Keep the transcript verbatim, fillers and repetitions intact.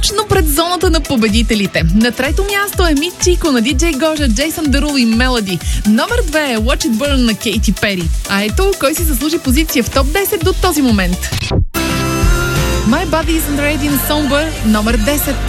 точно пред зоната на победителите. На трето място е Мит Чико на диджей Гожа, Джейсън Дерул и Мелоди. Номер две е Watch It Burn на Кейти Пери. А ето кой си заслужи позиция в топ десет до този момент. My Body Isn't Ready на Somber, номер десет.